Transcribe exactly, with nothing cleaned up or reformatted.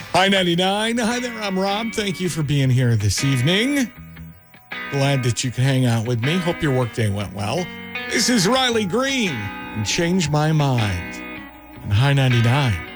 Hi ninety-nine. Hi there, I'm Rob. Thank you for being here this evening. Glad that you can hang out with me. Hope your workday went well. This is Riley Green and Change My Mind on Hi ninety-nine.